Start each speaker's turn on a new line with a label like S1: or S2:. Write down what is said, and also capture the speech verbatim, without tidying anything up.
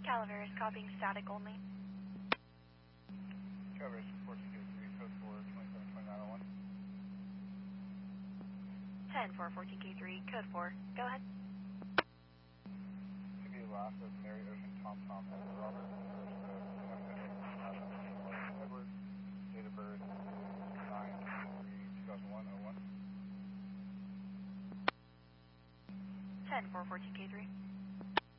S1: Calaveras, copying static only.
S2: Calaveras fourteen K three, code four, twenty-seven twenty-nine oh one.
S1: ten four, fourteen K three, code four. Go ahead.
S2: To be last of Mary Ocean, Tom Tom, and Robert, first code, Edward, date of birth, nine three two thousand one oh one.
S1: ten four, fourteen K three.